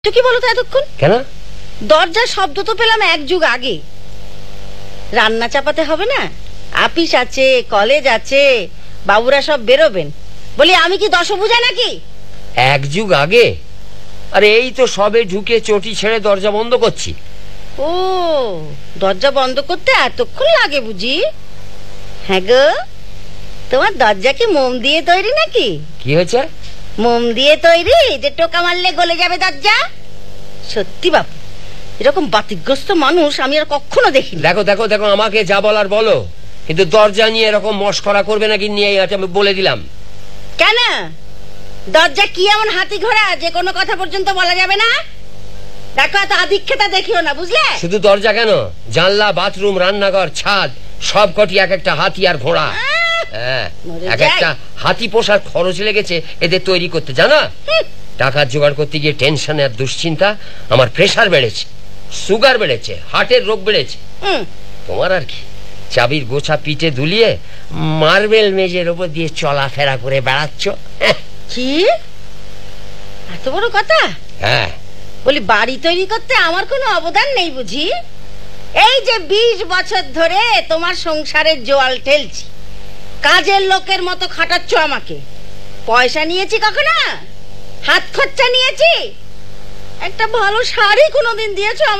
তো কি বলো তো এতক্ষণ কেন? দরজার শব্দ তো পেলাম এক যুগ আগে। রান্না চাপাতে হবে না, আপিস আছে, কলেজ আছে, বাবুরা সব বেরোবেন। বলি আমি কি দশভুজা নাকি? এক যুগ আগে? আরে এই তো সবে ঢুকে চটি ছেড়ে দরজা বন্ধ করছি। ও, দরজা বন্ধ করতে এতক্ষণ লাগে বুঝি? হ্যাঁ গো, তোমার দরজা কি মোম দিয়ে তৈরি নাকি? কি হয়েছে? মোম দিয়ে তৈরি যে টোকা মারলে গলে যাবে দরজা? সত্যি বাপু, এরকম বাতিগ্রস্ত মানুষ আমি আর কখনো দেখিনি। দেখো দেখো দেখো, আমাকে যা বলার বলো, কিন্তু দরজা নিয়ে এরকম মস্করা করবে নাকি নিয়ে আমি বলে দিলাম। কেন? দরজা কি এমন হাতি ঘোড়া যে কোনো কথা পর্যন্ত বলা যাবে না? দেখো, এত আধিক্ষেতা দেখিও না, বুঝলে? শুধু দরজা কেন, জানলা, বাথরুম, রান্নাঘর, ছাদ সব কটি এক একটা হাতি আর ঘোড়া। হ্যাঁ, এক একটা হাতি পোষার খরচ লেগেছে এদের তৈরি করতে, জানো? টাকা জোগাড় করতে গিয়ে টেনশন আর দুশ্চিন্তা আমার প্রেসার বেড়েছে, সুগার বেড়েছে, হার্টের রোগ বেড়েছে। তোমার আর কি, চাবির গোছা পিঠে দুলিয়ে মার্বেল মেজের উপর দিয়ে চলাফেরা করে বেড়াচ্ছ। কি এত বড় কথা? হ্যাঁ, বলি বাড়ি তৈরি করতে আমার কোনো অবদান নেই বুঝি? এই যে 20 বছর ধরে তোমার সংসারের জোয়াল ঠেলছি, কাজের লোকের মতো খাটাচ্ছ আমাকে। পয়সা নিয়েছি কখনো? হাত খরচা নিয়েছি? একটা ভালো শাড়ি কোনোদিন দিয়েছো?